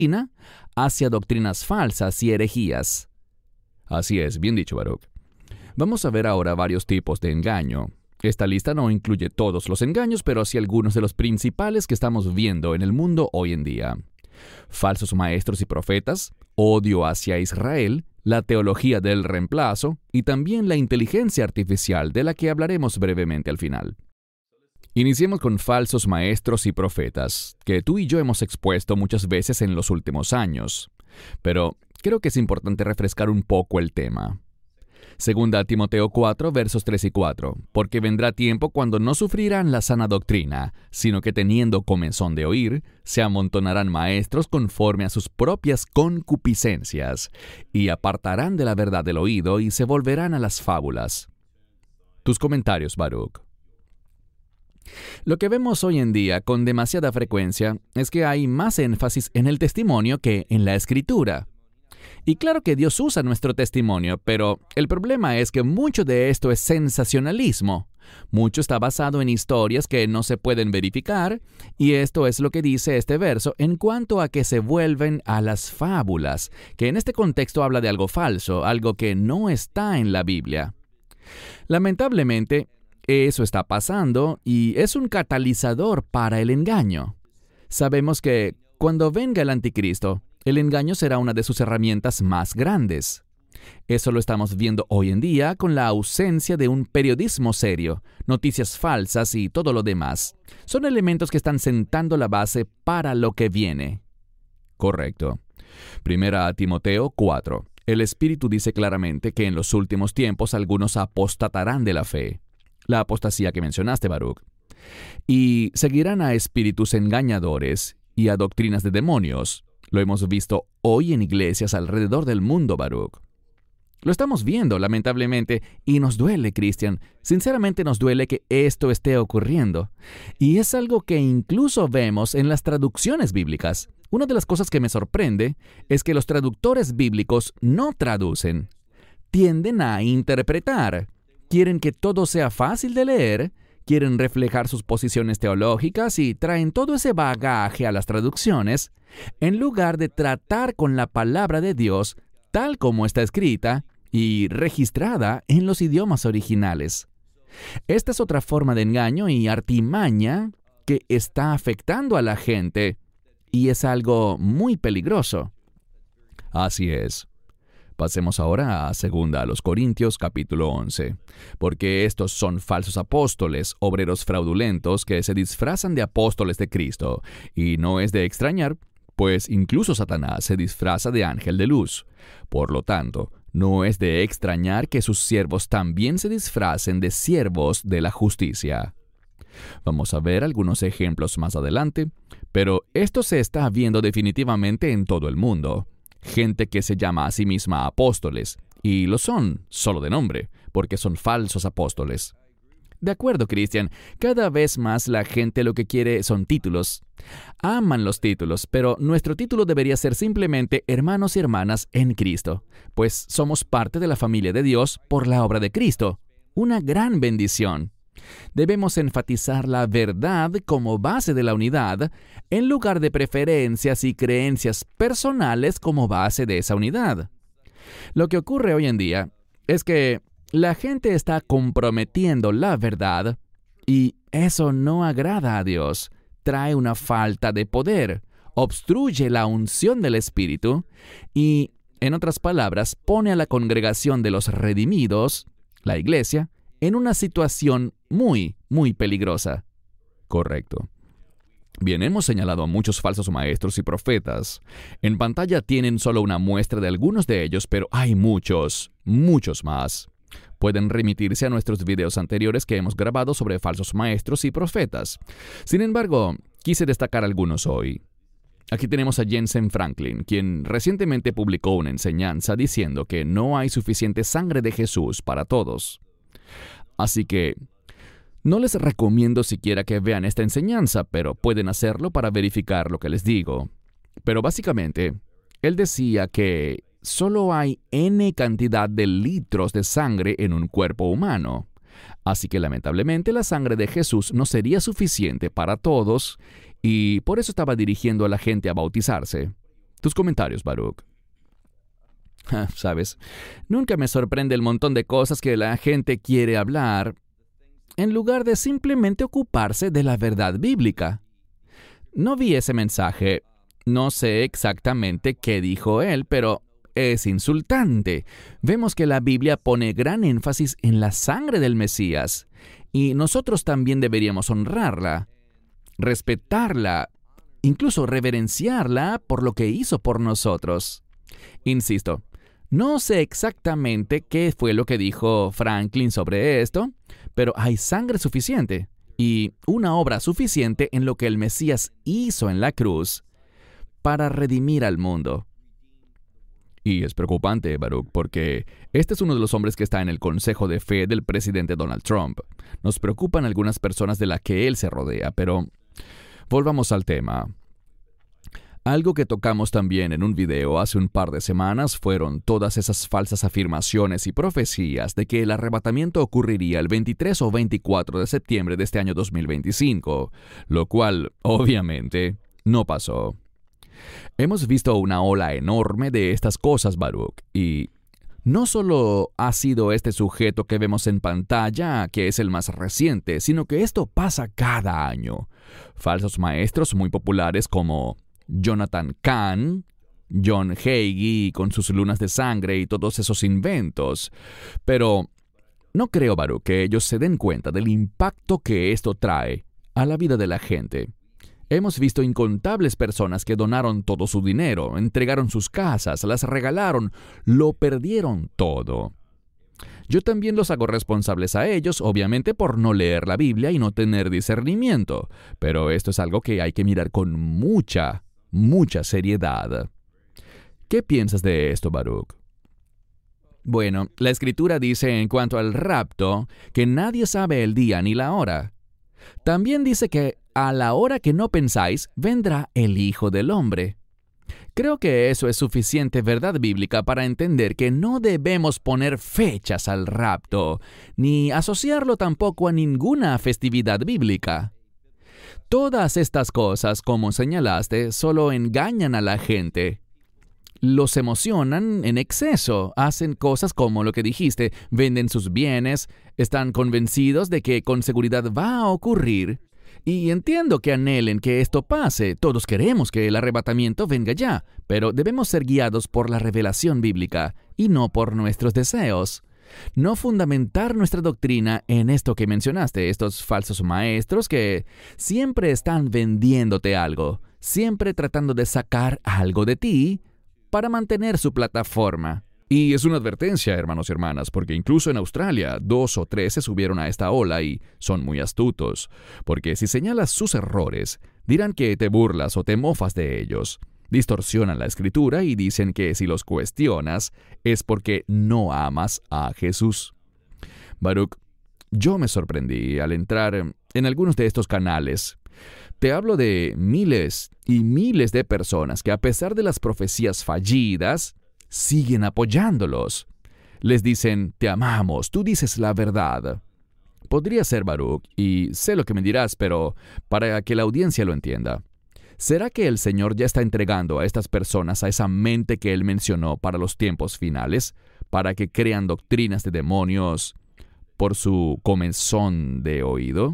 doctrina hacia doctrinas falsas y herejías. Así es, bien dicho, Baruch. Vamos a ver ahora varios tipos de engaño. Esta lista no incluye todos los engaños, pero sí algunos de los principales que estamos viendo en el mundo hoy en día. Falsos maestros y profetas, odio hacia Israel, la teología del reemplazo y también la inteligencia artificial, de la que hablaremos brevemente al final. Iniciemos con falsos maestros y profetas, que tú y yo hemos expuesto muchas veces en los últimos años. Pero creo que es importante refrescar un poco el tema. Segunda a Timoteo 4, versos 3 y 4. Porque vendrá tiempo cuando no sufrirán la sana doctrina, sino que teniendo comezón de oír, se amontonarán maestros conforme a sus propias concupiscencias, y apartarán de la verdad del oído y se volverán a las fábulas. Tus comentarios, Baruch. Lo que vemos hoy en día con demasiada frecuencia es que hay más énfasis en el testimonio que en la Escritura. Y claro que Dios usa nuestro testimonio, pero el problema es que mucho de esto es sensacionalismo. Mucho está basado en historias que no se pueden verificar, y esto es lo que dice este verso en cuanto a que se vuelven a las fábulas, que en este contexto habla de algo falso, algo que no está en la Biblia. Lamentablemente, eso está pasando y es un catalizador para el engaño. Sabemos que cuando venga el anticristo, el engaño será una de sus herramientas más grandes. Eso lo estamos viendo hoy en día con la ausencia de un periodismo serio, noticias falsas y todo lo demás. Son elementos que están sentando la base para lo que viene. Correcto. Primera a Timoteo 4. El Espíritu dice claramente que en los últimos tiempos algunos apostatarán de la fe. La apostasía que mencionaste, Baruch. Y seguirán a espíritus engañadores y a doctrinas de demonios. Lo hemos visto hoy en iglesias alrededor del mundo, Baruch. Lo estamos viendo, lamentablemente, y nos duele, Cristian. Sinceramente nos duele que esto esté ocurriendo. Y es algo que incluso vemos en las traducciones bíblicas. Una de las cosas que me sorprende es que los traductores bíblicos no traducen. Tienden a interpretar. Quieren que todo sea fácil de leer, quieren reflejar sus posiciones teológicas y traen todo ese bagaje a las traducciones, en lugar de tratar con la palabra de Dios tal como está escrita y registrada en los idiomas originales. Esta es otra forma de engaño y artimaña que está afectando a la gente, y es algo muy peligroso. Así es. Pasemos ahora a 2 Corintios capítulo 11, porque estos son falsos apóstoles, obreros fraudulentos que se disfrazan de apóstoles de Cristo, y no es de extrañar, pues incluso Satanás se disfraza de ángel de luz. Por lo tanto, no es de extrañar que sus siervos también se disfracen de siervos de la justicia. Vamos a ver algunos ejemplos más adelante, pero esto se está viendo definitivamente en todo el mundo. Gente que se llama a sí misma apóstoles, y lo son solo de nombre, porque son falsos apóstoles. De acuerdo, Cristian, cada vez más la gente lo que quiere son títulos. Aman los títulos, pero nuestro título debería ser simplemente hermanos y hermanas en Cristo, pues somos parte de la familia de Dios por la obra de Cristo. Una gran bendición. Debemos enfatizar la verdad como base de la unidad, en lugar de preferencias y creencias personales como base de esa unidad. Lo que ocurre hoy en día es que la gente está comprometiendo la verdad, y eso no agrada a Dios. Trae una falta de poder, obstruye la unción del Espíritu y, en otras palabras, pone a la congregación de los redimidos, la iglesia, en una situación muy, muy peligrosa. Correcto. Bien, hemos señalado a muchos falsos maestros y profetas. En pantalla tienen solo una muestra de algunos de ellos, pero hay muchos, muchos más. Pueden remitirse a nuestros videos anteriores que hemos grabado sobre falsos maestros y profetas. Sin embargo, quise destacar algunos hoy. Aquí tenemos a Jensen Franklin, quien recientemente publicó una enseñanza diciendo que no hay suficiente sangre de Jesús para todos. Así que no les recomiendo siquiera que vean esta enseñanza, pero pueden hacerlo para verificar lo que les digo. Pero básicamente, él decía que solo hay N cantidad de litros de sangre en un cuerpo humano. Así que lamentablemente la sangre de Jesús no sería suficiente para todos, y por eso estaba dirigiendo a la gente a bautizarse. Tus comentarios, Baruch. ¿Sabes? Nunca me sorprende el montón de cosas que la gente quiere hablar en lugar de simplemente ocuparse de la verdad bíblica. No vi ese mensaje. No sé exactamente qué dijo él, pero es insultante. Vemos que la Biblia pone gran énfasis en la sangre del Mesías, y nosotros también deberíamos honrarla, respetarla, incluso reverenciarla por lo que hizo por nosotros. Insisto, no sé exactamente qué fue lo que dijo Franklin sobre esto, pero hay sangre suficiente y una obra suficiente en lo que el Mesías hizo en la cruz para redimir al mundo. Y es preocupante, Baruch, porque este es uno de los hombres que está en el consejo de fe del presidente Donald Trump. Nos preocupan algunas personas de las que él se rodea, pero volvamos al tema. Algo que tocamos también en un video hace un par de semanas fueron todas esas falsas afirmaciones y profecías de que el arrebatamiento ocurriría el 23 o 24 de septiembre de este año 2025, lo cual, obviamente, no pasó. Hemos visto una ola enorme de estas cosas, Baruch, y no solo ha sido este sujeto que vemos en pantalla, que es el más reciente, sino que esto pasa cada año. Falsos maestros muy populares como Jonathan Cahn, John Hagee con sus lunas de sangre y todos esos inventos. Pero no creo, Baruch, que ellos se den cuenta del impacto que esto trae a la vida de la gente. Hemos visto incontables personas que donaron todo su dinero, entregaron sus casas, las regalaron, lo perdieron todo. Yo también los hago responsables a ellos, obviamente por no leer la Biblia y no tener discernimiento, pero esto es algo que hay que mirar con mucha seriedad. ¿Qué piensas de esto, Baruch? Bueno, la Escritura dice en cuanto al rapto que nadie sabe el día ni la hora. También dice que a la hora que no pensáis, vendrá el Hijo del Hombre. Creo que eso es suficiente verdad bíblica para entender que no debemos poner fechas al rapto, ni asociarlo tampoco a ninguna festividad bíblica. Todas estas cosas, como señalaste, solo engañan a la gente. Los emocionan en exceso, hacen cosas como lo que dijiste, venden sus bienes, están convencidos de que con seguridad va a ocurrir. Y entiendo que anhelen que esto pase, todos queremos que el arrebatamiento venga ya, pero debemos ser guiados por la revelación bíblica y no por nuestros deseos. No fundamentar nuestra doctrina en esto que mencionaste, estos falsos maestros que siempre están vendiéndote algo, siempre tratando de sacar algo de ti para mantener su plataforma. Y es una advertencia, hermanos y hermanas, porque incluso en Australia 2 o 3 se subieron a esta ola y son muy astutos, porque si señalas sus errores, dirán que te burlas o te mofas de ellos. Distorsionan la Escritura y dicen que si los cuestionas es porque no amas a Jesús. Baruch, yo me sorprendí al entrar en algunos de estos canales. Te hablo de miles y miles de personas que a pesar de las profecías fallidas, siguen apoyándolos. Les dicen, te amamos, tú dices la verdad. Podría ser, Baruch, y sé lo que me dirás, pero para que la audiencia lo entienda. ¿Será que el Señor ya está entregando a estas personas a esa mente que Él mencionó para los tiempos finales, para que crean doctrinas de demonios por su comezón de oído?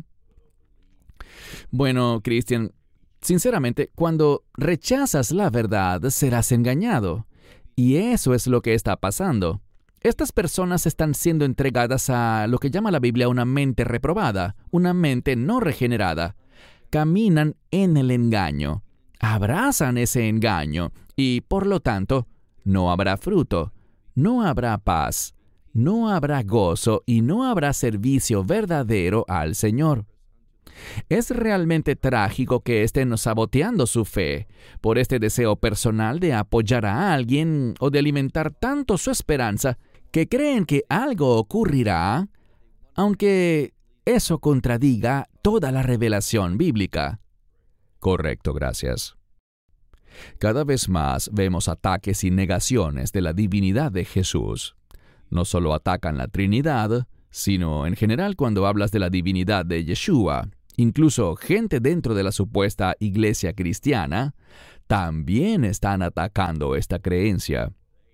Bueno, Christian, sinceramente, cuando rechazas la verdad, serás engañado. Y eso es lo que está pasando. Estas personas están siendo entregadas a lo que llama la Biblia una mente reprobada, una mente no regenerada. Caminan en el engaño, abrazan ese engaño y, por lo tanto, no habrá fruto, no habrá paz, no habrá gozo y no habrá servicio verdadero al Señor. Es realmente trágico que estén saboteando su fe por este deseo personal de apoyar a alguien o de alimentar tanto su esperanza que creen que algo ocurrirá, aunque eso contradiga toda la revelación bíblica. Correcto, gracias. Cada vez más vemos ataques y negaciones de la divinidad de Jesús. No solo atacan la Trinidad, sino en general cuando hablas de la divinidad de Yeshua. Incluso gente dentro de la supuesta iglesia cristiana también están atacando esta creencia.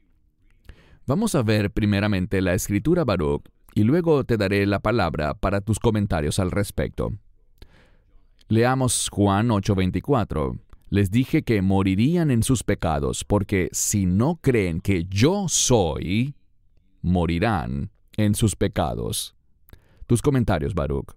Vamos a ver primeramente la escritura, Baruch, y luego te daré la palabra para tus comentarios al respecto. Leamos Juan 8:24. Les dije que morirían en sus pecados, porque si no creen que yo soy, morirán en sus pecados. Tus comentarios, Baruch.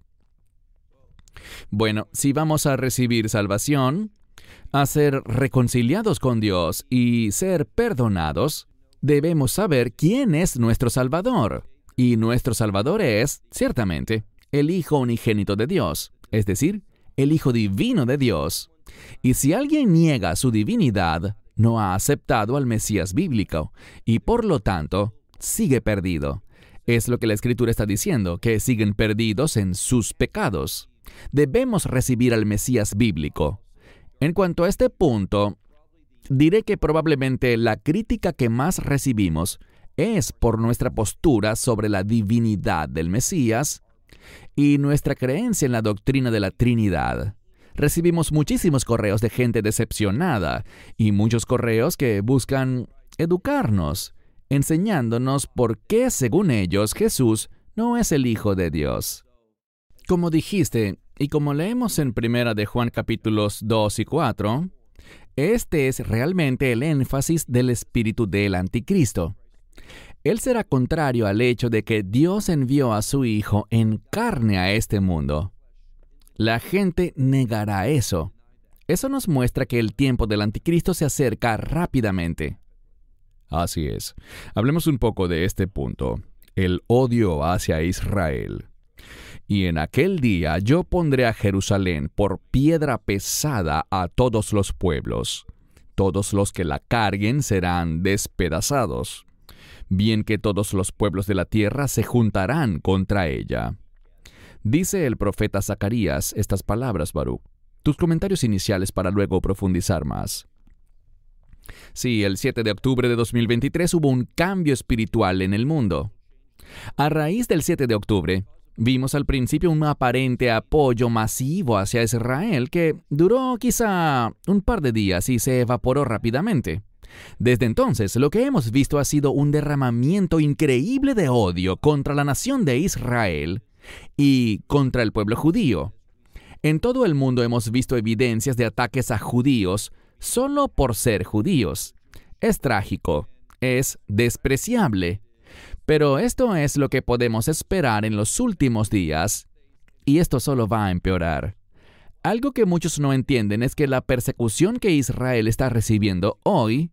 Bueno, si vamos a recibir salvación, a ser reconciliados con Dios y ser perdonados, debemos saber quién es nuestro Salvador. Y nuestro Salvador es, ciertamente, el Hijo unigénito de Dios, es decir, el Hijo divino de Dios. Y si alguien niega su divinidad, no ha aceptado al Mesías bíblico, y por lo tanto, sigue perdido. Es lo que la Escritura está diciendo, que siguen perdidos en sus pecados. Debemos recibir al Mesías bíblico. En cuanto a este punto, diré que probablemente la crítica que más recibimos es por nuestra postura sobre la divinidad del Mesías y nuestra creencia en la doctrina de la Trinidad. Recibimos muchísimos correos de gente decepcionada y muchos correos que buscan educarnos, enseñándonos por qué, según ellos, Jesús no es el Hijo de Dios. Como dijiste, y como leemos en 1 de Juan capítulos 2 y 4, este es realmente el énfasis del espíritu del anticristo. Él será contrario al hecho de que Dios envió a su Hijo en carne a este mundo. La gente negará eso. Eso nos muestra que el tiempo del anticristo se acerca rápidamente. Así es. Hablemos un poco de este punto, el odio hacia Israel. Y en aquel día yo pondré a Jerusalén por piedra pesada a todos los pueblos. Todos los que la carguen serán despedazados. Bien que todos los pueblos de la tierra se juntarán contra ella. Dice el profeta Zacarías estas palabras, Baruch. Tus comentarios iniciales para luego profundizar más. Sí, el 7 de octubre de 2023 hubo un cambio espiritual en el mundo. A raíz del 7 de octubre, vimos al principio un aparente apoyo masivo hacia Israel que duró quizá un par de días y se evaporó rápidamente. Desde entonces, lo que hemos visto ha sido un derramamiento increíble de odio contra la nación de Israel y contra el pueblo judío. En todo el mundo hemos visto evidencias de ataques a judíos solo por ser judíos. Es trágico, es despreciable. Pero esto es lo que podemos esperar en los últimos días, y esto solo va a empeorar. Algo que muchos no entienden es que la persecución que Israel está recibiendo hoy,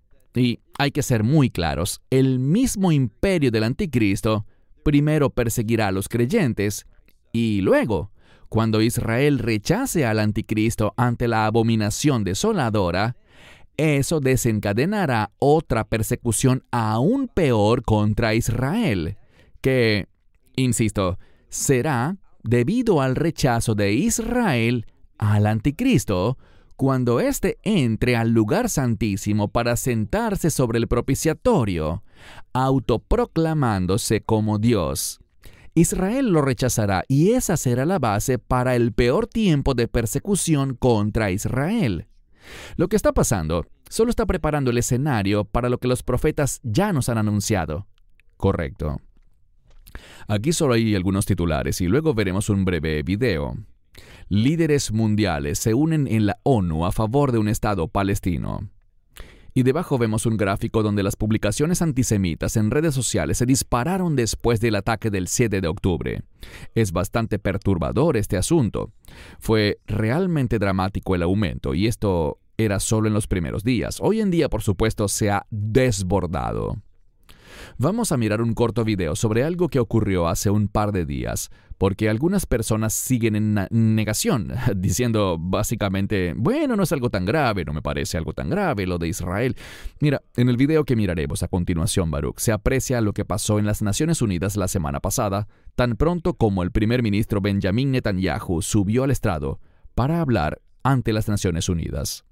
y hay que ser muy claros, el mismo imperio del anticristo primero perseguirá a los creyentes, y luego, cuando Israel rechace al anticristo ante la abominación desoladora, eso desencadenará otra persecución aún peor contra Israel, que, insisto, será debido al rechazo de Israel al anticristo cuando éste entre al lugar santísimo para sentarse sobre el propiciatorio, autoproclamándose como Dios. Israel lo rechazará y esa será la base para el peor tiempo de persecución contra Israel. Lo que está pasando solo está preparando el escenario para lo que los profetas ya nos han anunciado. Correcto. Aquí solo hay algunos titulares y luego veremos un breve video. Líderes mundiales se unen en la ONU a favor de un Estado palestino. Y debajo vemos un gráfico donde las publicaciones antisemitas en redes sociales se dispararon después del ataque del 7 de octubre. Es bastante perturbador este asunto. Fue realmente dramático el aumento y esto era solo en los primeros días. Hoy en día, por supuesto, se ha desbordado. Vamos a mirar un corto video sobre algo que ocurrió hace un par de días, porque algunas personas siguen en negación, diciendo básicamente, bueno, no es algo tan grave, no me parece algo tan grave lo de Israel. Mira, en el video que miraremos a continuación, Baruch, se aprecia lo que pasó en las Naciones Unidas la semana pasada, tan pronto como el primer ministro Benjamin Netanyahu subió al estrado para hablar ante las Naciones Unidas.